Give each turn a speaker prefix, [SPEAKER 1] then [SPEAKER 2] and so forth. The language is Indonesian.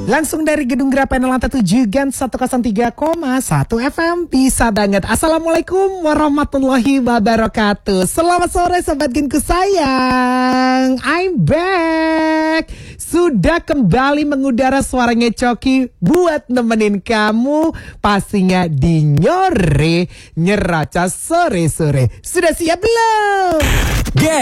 [SPEAKER 1] Langsung dari Gedung Grapen Lantai 7 Gen 103,1 FM. Bisa banget. Assalamualaikum warahmatullahi wabarakatuh. Selamat sore Sobat Genku sayang. I'm back. Sudah kembali mengudara suaranya Coki buat nemenin kamu. Pastinya di Nyore Nyeraca sore-sore. Sudah siap belum?